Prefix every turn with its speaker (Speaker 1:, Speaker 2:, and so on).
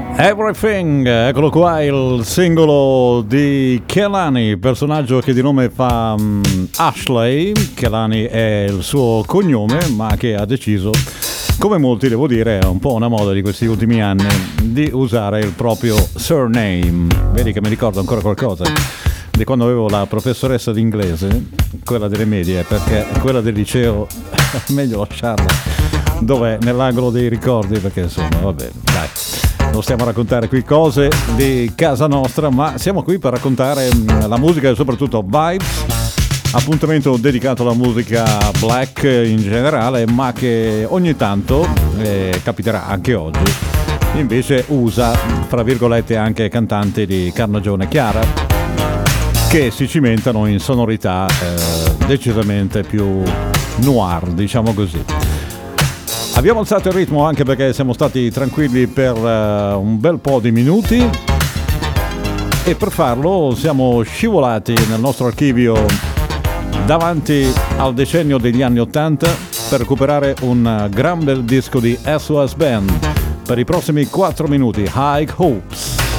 Speaker 1: Everything, eccolo qua il singolo di Kehlani, personaggio che di nome fa Ashley. Kehlani è il suo cognome, ma che ha deciso, come molti devo dire, è un po' una moda di questi ultimi anni, di usare il proprio surname. Vedi che mi ricordo ancora qualcosa di quando avevo la professoressa di inglese, quella delle medie, perché quella del liceo è meglio lasciarla dov'è, nell'angolo dei ricordi, perché insomma vabbè, dai, non stiamo a raccontare qui cose di casa nostra, ma siamo qui per raccontare la musica e soprattutto vibes, appuntamento dedicato alla musica black in generale, ma che ogni tanto capiterà anche oggi, invece usa fra virgolette anche cantanti di carnagione chiara che si cimentano in sonorità decisamente più noir, diciamo così. Abbiamo alzato il ritmo anche perché siamo stati tranquilli per un bel po' di minuti e per farlo siamo scivolati nel nostro archivio davanti al decennio degli anni 80 per recuperare un gran bel disco di SOS Band per i prossimi 4 minuti, High Hopes.